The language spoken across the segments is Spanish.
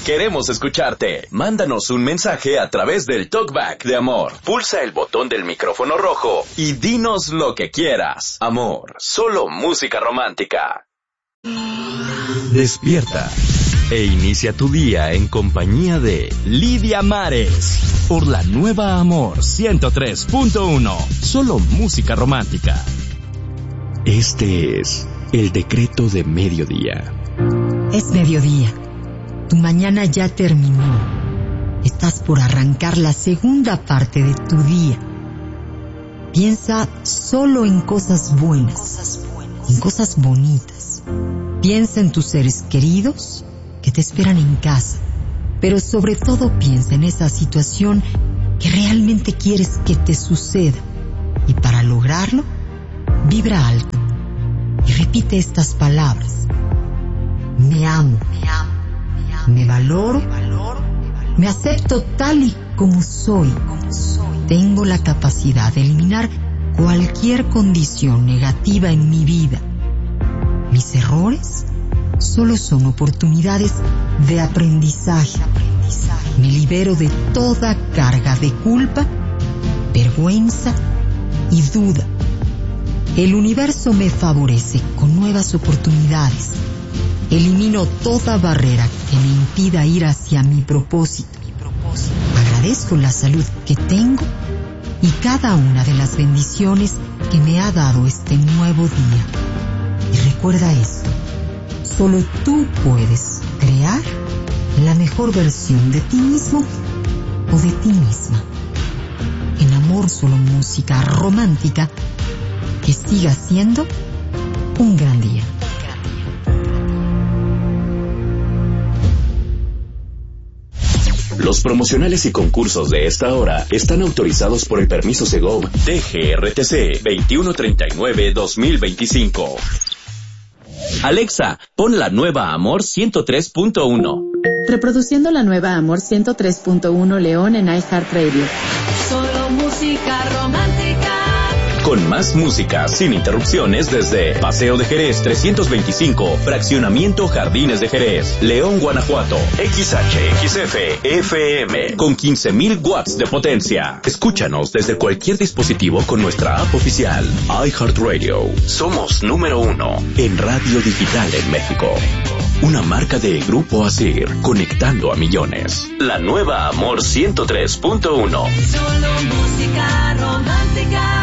queremos escucharte. Mándanos un mensaje a través del Talkback de Amor. Pulsa el botón del micrófono rojo y dinos lo que quieras. Amor, solo música romántica. Despierta e inicia tu día en compañía de Lidia Mares por la nueva Amor 103.1. Solo música romántica. Este es el decreto de mediodía. Es mediodía. Tu mañana ya terminó. Estás por arrancar la segunda parte de tu día. Piensa solo en cosas buenas, en cosas bonitas. Piensa en tus seres queridos que te esperan en casa, pero sobre todo piensa en esa situación que realmente quieres que te suceda. Y para lograrlo, vibra alto y repite estas palabras. Me amo, me valoro, me acepto tal y como soy. Tengo la capacidad de eliminar cualquier condición negativa en mi vida. Mis errores solo son oportunidades de aprendizaje. Me libero de toda carga de culpa, vergüenza y duda. El universo me favorece con nuevas oportunidades. Elimino toda barrera que me impida ir hacia mi propósito. Agradezco la salud que tengo y cada una de las bendiciones que me ha dado este nuevo día. Y recuerda esto, solo tú puedes crear la mejor versión de ti mismo o de ti misma. En Amor, solo música romántica, que siga siendo un gran día. Los promocionales y concursos de esta hora están autorizados por el permiso Segov DGRTC 2139-2025. Alexa, pon la nueva Amor 103.1. Reproduciendo la nueva Amor 103.1 León en iHeartRadio. Solo música romántica. Con más música, sin interrupciones, desde Paseo de Jerez 325, Fraccionamiento Jardines de Jerez, León, Guanajuato, XHXF FM, con 15,000 watts de potencia. Escúchanos desde cualquier dispositivo con nuestra app oficial, iHeartRadio. Somos número 1 en radio digital en México. Una marca de Grupo Asir, conectando a millones. La nueva Amor 103.1. Solo música romántica.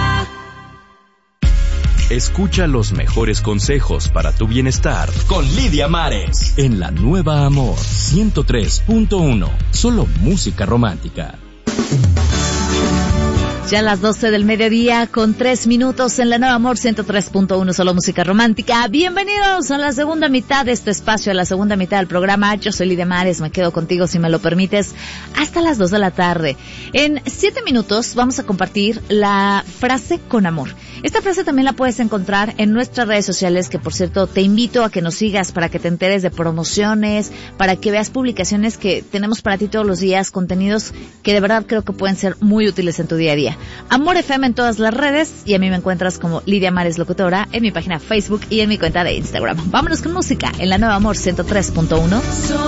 Escucha los mejores consejos para tu bienestar con Lidia Mares en la nueva Amor 103.1. Solo música romántica. Ya a las 12 del mediodía con 3 minutos en la nueva Amor 103.1, solo música romántica. Bienvenidos a la segunda mitad de este espacio, a la segunda mitad del programa. Yo soy Lidia Mares, me quedo contigo, si me lo permites, hasta las 2 de la tarde. En 7 minutos vamos a compartir la frase con amor. Esta frase también la puedes encontrar en nuestras redes sociales, que por cierto te invito a que nos sigas para que te enteres de promociones, para que veas publicaciones que tenemos para ti todos los días, contenidos que de verdad creo que pueden ser muy útiles en tu día a día. Amor FM en todas las redes, y a mí me encuentras como Lidia Mares Locutora en mi página Facebook y en mi cuenta de Instagram. Vámonos con música en la nueva Amor 103.1.